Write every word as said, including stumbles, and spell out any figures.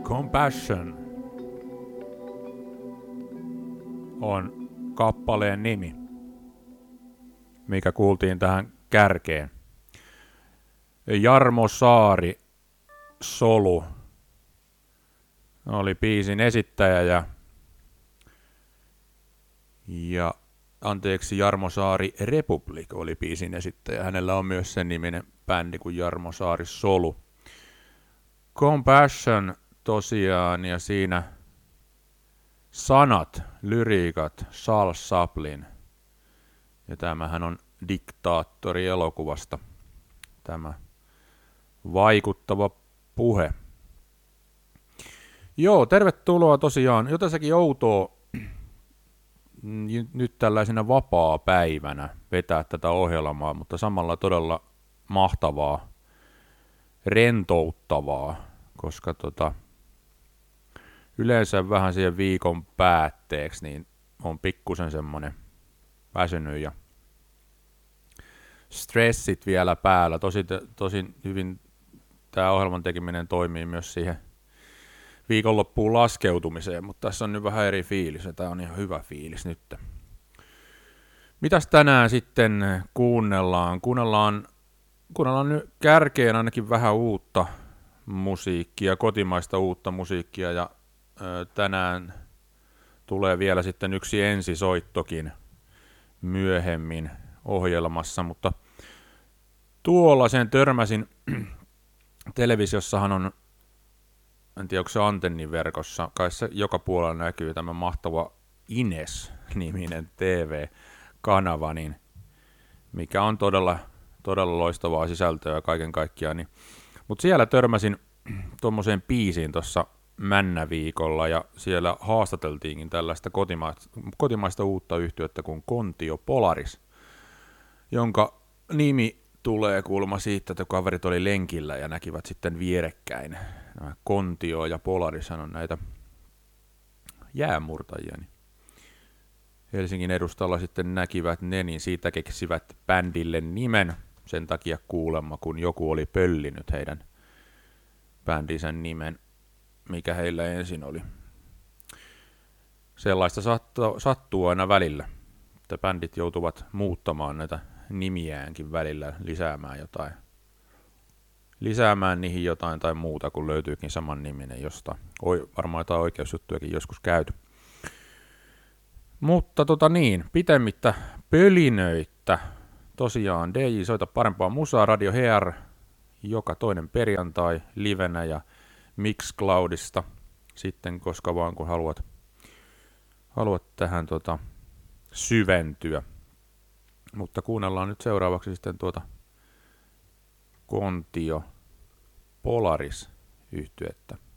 Compassion on kappaleen nimi, mikä kuultiin tähän kärkeen. Jarmo Saari Solu oli biisin esittäjä ja, ja anteeksi Jarmo Saari Republic oli biisin esittäjä. Hänellä on myös sen niminen bändi kuin Jarmo Saari Solu. Compassion tosiaan ja siinä sanat, lyriikat, Charles Chaplin. Ja tämähän on Diktaattori elokuvasta. Tämä vaikuttava puhe. Joo, tervetuloa tosiaan. Jotensakin outoa nyt tällaisena vapaa-päivänä vetää tätä ohjelmaa, mutta samalla todella mahtavaa, rentouttavaa, koska tota, yleensä vähän siihen viikon päätteeksi niin on pikkusen semmoinen väsynyt ja stressit vielä päällä. Tosi, tosi hyvin tämä ohjelman tekeminen toimii myös siihen viikonloppuun laskeutumiseen, mutta tässä on nyt vähän eri fiilis ja tämä on ihan hyvä fiilis nyt. Mitäs tänään sitten kuunnellaan? Kuunnellaan, kuunnellaan nyt kärkeen ainakin vähän uutta musiikkia, kotimaista uutta musiikkia ja ö, tänään tulee vielä sitten yksi ensisoittokin myöhemmin ohjelmassa, mutta tuolla sen törmäsin, televisiossahan on, en tiedä onko se antenniverkossa, kai se joka puolella näkyy tämä mahtava Ines-niminen T V-kanava, niin mikä on todella, todella loistavaa sisältöä kaiken kaikkiaan. Niin. Mutta siellä törmäsin tuommoiseen biisiin tuossa Männäviikolla ja siellä haastateltiinkin tällaista kotimaista, kotimaista uutta yhtyettä kuin Kontio Polaris, jonka nimi tulee kuulemma siitä, että kaverit oli lenkillä ja näkivät sitten vierekkäin. Nämä Kontio ja Polaris on näitä jäänmurtajia. Niin Helsingin edustalla sitten näkivät ne, niin siitä keksivät bändille nimen sen takia kuulemma, kun joku oli pöllinyt heidän bändinsä nimen, mikä heillä ensin oli. Sellaista sattuu, sattuu aina välillä, että bändit joutuvat muuttamaan näitä nimiäänkin välillä, lisäämään jotain, lisäämään niihin jotain tai muuta, kun löytyykin saman niminen jostain. Oi, varmaan jotain oikeusjuttujakin joskus käyty. Mutta tota niin, pitemmittä pölinöitä. Tosiaan D J Soita parempaa musaa, Radio H R, joka toinen perjantai livenä ja Mixcloudista sitten, koska vaan kun haluat, haluat tähän tota, syventyä. Mutta kuunnellaan nyt seuraavaksi sitten tuota Kontio Polaris -yhtyettä.